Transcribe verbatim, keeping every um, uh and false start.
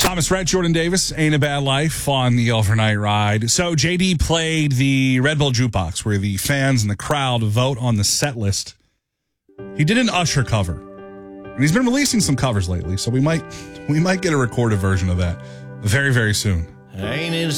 Thomas Rhett, Jordan Davis, Ain't a Bad Life on the overnight ride. So J D played the Red Bull Jukebox where the fans and the crowd vote on the set list. He did an Usher cover. And he's been releasing some covers lately, so we might we might get a recorded version of that very, very soon. Ain't it